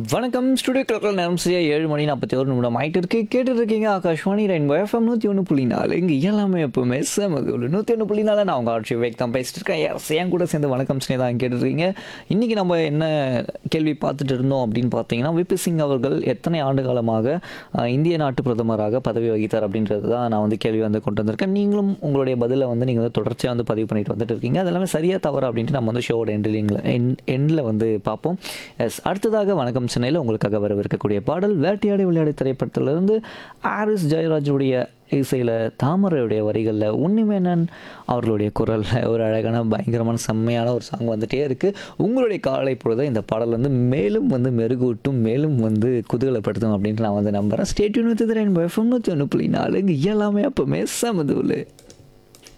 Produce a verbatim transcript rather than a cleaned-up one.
வணக்கம். ஸ்டுடியோ கிளக்கில் நேரம் சரியா ஏழு மணி நாற்பத்தி ஒரு நிமிடம் ஆகிட்டு இருக்கு. கேட்டுட்டு இருக்கீங்க ஆகாஷ்வாணி ரெயின்போ எஃப்எம் நூற்றி ஒன்று புள்ளி நாலு. இங்கே எல்லாமே எப்பவுமே செமது நூற்றி ஒன்று புள்ளி நாலு. நான் உங்கள் ஆட்சி வேக் தான் பேசிட்டு இருக்கேன். எஸ், என் கூட சேர்ந்து வணக்கம் ஸ்னே தான் கேட்டுருக்கீங்க. இன்றைக்கி நம்ம என்ன கேள்வி பார்த்துட்டு இருந்தோம் அப்படின்னு பார்த்தீங்கன்னா, விபி சிங் அவர்கள் எத்தனை ஆண்டு காலமாக அஹ், இந்திய நாட்டு பிரதமராக பதவி வகித்தார் அப்படின்றது தான் நான் வந்து கேள்வி வந்து கொண்டு வந்திருக்கேன். நீங்களும் உங்களுடைய பதிலை வந்து நீங்கள் வந்து தொடர்ச்சியாக வந்து பதிவு பண்ணிட்டு வந்துட்டு இருக்கீங்க. அது எல்லாமே சரியாக தவறு அப்படின்ட்டு நம்ம வந்து ஷோவோட எண்டில் எண்டில் வந்து பார்ப்போம். எஸ், அடுத்ததாக வணக்கம் சென்னையில் உங்களுக்காக வரவிருக்கக்கூடிய பாடல் வேட்டையாடி விளையாடி திரைப்படத்திலிருந்து ஆரிஸ் ஜெயராஜுடைய இசையில் தாமரையுடைய வரிகளில் உன்னிமேனன் அவர்களுடைய குரலில் ஒரு அழகான பயங்கரமான செம்மையான ஒரு சாங் வந்துகிட்டே இருக்குது. உங்களுடைய காலை பொழுது இந்த பாடல் வந்து மேலும் வந்து மெருகூட்டும், மேலும் வந்து குதூகலப்படுத்தும் அப்படின்ட்டு நான் வந்து நம்புகிறேன். ஸ்டேட்யூன் வித் ரெயின்போ எஃப்எம் நூற்றி ஒன்று புள்ளி நாலு. இங்கே எல்லாமே அப்போவுமே சமதுல.